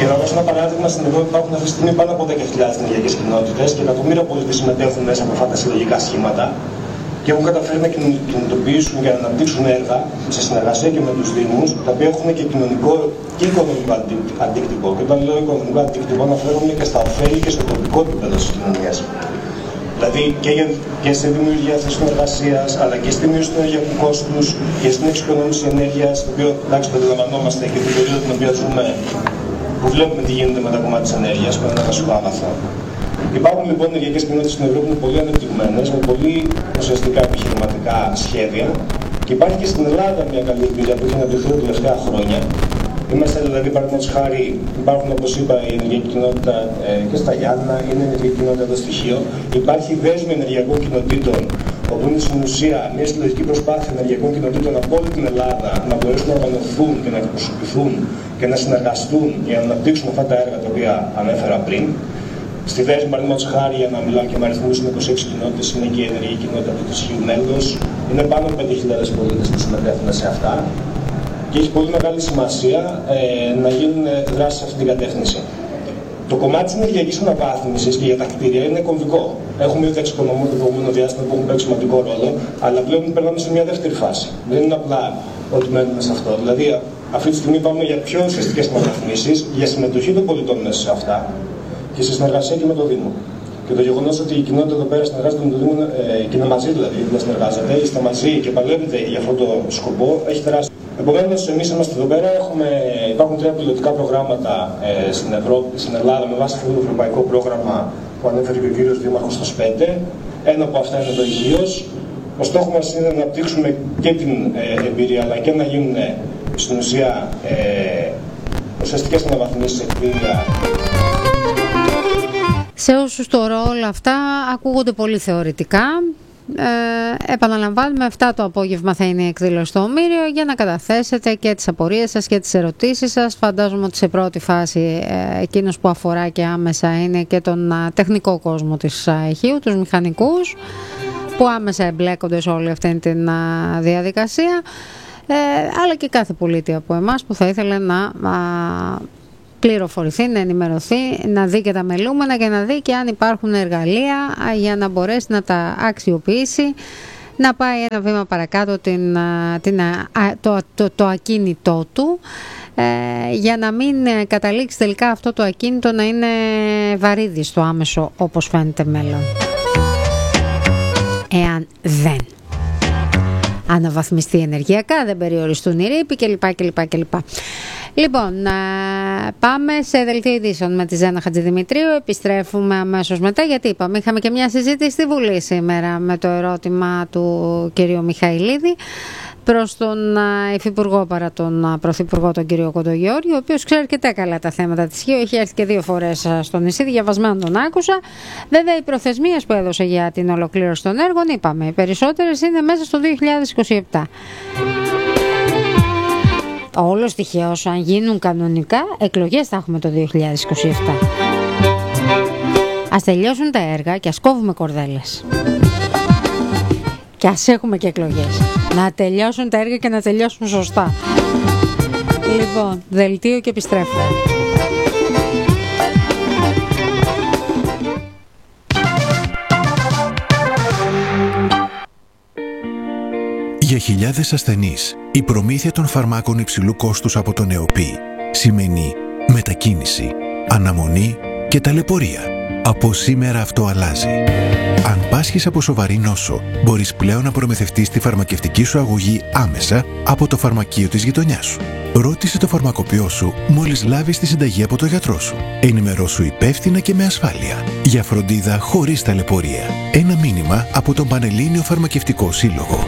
Και να δώσω ένα παράδειγμα, στην Ευρώπη υπάρχουν αυτή τη στιγμή πάνω από 10.000 ενεργειακές κοινότητες και εκατομμύρια πολίτες συμμετέχουν μέσα από αυτά τα συλλογικά σχήματα και έχουν καταφέρει να κινητοποιήσουν και να αναπτύξουν έργα σε συνεργασία και με τους Δήμους, τα οποία έχουν και κοινωνικό και οικονομικό αντίκτυπο. Και όταν λέω οικονομικό αντίκτυπο, αναφέρομαι και στα ωφέλη και στο τοπικό επίπεδο της κοινωνίας. Δηλαδή και στη δημιουργία θέσεων εργασίας, αλλά και στη μείωση του ενεργειακού κόστους και στην εξοικονόμηση ενέργειας, το οποίο εντάξει το αντιλαμβανόμαστε και την περίοδο την οποία ζούμε, που βλέπουμε τι γίνεται με τα κομμάτια της ενέργειας, που είναι ένα βασικό αγαθό. Υπάρχουν λοιπόν ενεργειακές κοινότητες στην Ευρώπη που είναι πολύ ανεπτυγμένες, με πολύ ουσιαστικά επιχειρηματικά σχέδια. Και υπάρχει και στην Ελλάδα μια καλή εμπειρία που έχει αναπτυχθεί τα τελευταία χρόνια. Είμαστε δηλαδή, παραδείγματος χάρη, υπάρχουν όπως είπα η ενεργειακή κοινότητα και στα Γιάννα, είναι η ενεργειακή κοινότητα εδώ στοιχείο. Υπάρχει δέσμη ενεργειακών κοινοτήτων, όπου είναι στην ουσία μια συλλογική προσπάθεια ενεργειακών κοινοτήτων από όλη την Ελλάδα να μπορέσουν να οργανωθούν και να εκπροσωπηθούν και να συνεργαστούν για να αναπτύξουν αυτά τα έργα τα οποία ανέφερα πριν. Στη δέσμη, παραδείγματος χάρη, για να μιλάω και με αριθμούς, είναι 26 κοινότητες, είναι και η ενεργειακή κοινότητα του Τεσχείου μέλος. Είναι πάνω από 5.000 πολίτες που συμμετέχουν σε αυτά. Και έχει πολύ μεγάλη σημασία να γίνουν δράσεις σε αυτή την κατεύθυνση. Το κομμάτι της ενεργειακής αναβάθμισης και για τα κτίρια είναι κομβικό. Έχουμε ήδη εξοικονομήσει το προηγούμενο διάστημα που έχουν παίξει σημαντικό ρόλο, αλλά πλέον περνάμε σε μια δεύτερη φάση. Δεν είναι απλά ότι μένουμε σε αυτό. Δηλαδή, αυτή τη στιγμή πάμε για πιο ουσιαστικές αναβαθμίσεις, για συμμετοχή των πολιτών μέσα σε αυτά και σε συνεργασία και με το Δήμο. Και το γεγονός ότι η κοινότητα εδώ πέρα συνεργάζεται με το Δήμο και είναι μαζί δηλαδή, δεν συνεργάζεται, είστε μαζί και παλεύετε για αυτόν τον σκοπό, έχει τεράστιο. Επομένως, εμείς είμαστε εδώ πέρα, υπάρχουν 3 πιλωτικά προγράμματα στην Ελλάδα με βάση αυτό το ευρωπαϊκό πρόγραμμα που ανέφερε και ο κύριος Δήμαρχος στο ΣΠΕΤΕ. Ένα από αυτά είναι το υγείος. Ο στόχος μας είναι να αναπτύξουμε και την εμπειρία αλλά και να γίνουν στην ουσία ουσιαστικές αναβαθμίσεις σε κτίρια. Σε όσους τώρα όλα αυτά ακούγονται πολύ θεωρητικά. Επαναλαμβάνουμε, 7 το απόγευμα θα είναι η εκδήλωση στο Ομήριο για να καταθέσετε και τις απορίες σας και τις ερωτήσεις σας. Φαντάζομαι ότι σε πρώτη φάση εκείνος που αφορά και άμεσα είναι και τον τεχνικό κόσμο της ηχείου, τους μηχανικούς που άμεσα εμπλέκονται σε όλη αυτή την διαδικασία, αλλά και κάθε πολίτη από εμάς που θα ήθελε να πληροφορηθεί, να ενημερωθεί, να δει και τα μελούμενα και να δει και αν υπάρχουν εργαλεία για να μπορέσει να τα αξιοποιήσει, να πάει ένα βήμα παρακάτω το ακίνητό του, για να μην καταλήξει τελικά αυτό το ακίνητο να είναι βαρύδι στο άμεσο όπως φαίνεται μέλλον. Εάν δεν αναβαθμιστεί ενεργειακά, δεν περιοριστούν οι ρήποι κλπ. Λοιπόν, πάμε σε δελτίο ειδήσεων με τη Ζένα Χατζηδημητρίου. Επιστρέφουμε αμέσως μετά, γιατί είχαμε και μια συζήτηση στη Βουλή σήμερα με το ερώτημα του κυρίου Μιχαηλίδη προς τον Υφυπουργό παρά τον Πρωθυπουργό, τον κύριο Κοντογιώργη, ο οποίος ξέρει αρκετά καλά τα θέματα της ΙΧΕΙ. Έχει έρθει και 2 φορές στο νησί, διαβασμένο τον άκουσα. Βέβαια, οι προθεσμίες που έδωσε για την ολοκλήρωση των έργων, είπαμε, οι περισσότερες είναι μέσα στο 2027. Όλο τυχαίως, αν γίνουν κανονικά, εκλογές θα έχουμε το 2027. Ας τελειώσουν τα έργα και ας κόβουμε κορδέλες. Και ας έχουμε και εκλογές. Να τελειώσουν τα έργα και να τελειώσουν σωστά. Λοιπόν, δελτίο και επιστρέφω. Για χιλιάδες ασθενείς, η προμήθεια των φαρμάκων υψηλού κόστους από τον ΕΟΠΗ σημαίνει μετακίνηση, αναμονή και ταλαιπωρία. Από σήμερα αυτό αλλάζει. Αν πάσχεις από σοβαρή νόσο, μπορείς πλέον να προμηθευτείς τη φαρμακευτική σου αγωγή άμεσα από το φαρμακείο της γειτονιάς σου. Ρώτησε το φαρμακοποιό σου μόλις λάβεις τη συνταγή από το γιατρό σου. Ενημερώσου υπεύθυνα και με ασφάλεια. Για φροντίδα χωρίς ταλαιπωρία. Ένα μήνυμα από τον Πανελλήνιο Φαρμακευτικό Σύλλογο.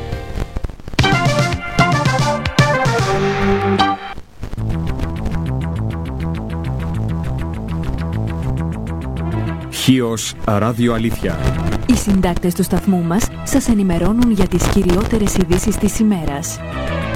Χίος Ράδιο Αλήθεια. Οι συντάκτες του σταθμού μας σας ενημερώνουν για τις κυριότερες ειδήσεις της ημέρας.